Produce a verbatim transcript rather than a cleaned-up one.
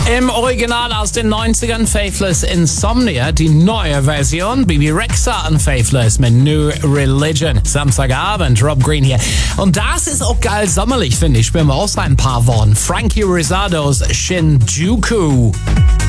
Im Original aus den neunzigern Faithless Insomnia, die neue Version, Bebe Rexha und Faithless mit New Religion. Samstagabend, Rob Green hier. Und das ist auch geil sommerlich, finde ich. Spielen wir auch seit ein paar Wochen. Frankie Rizzados Shinjuku.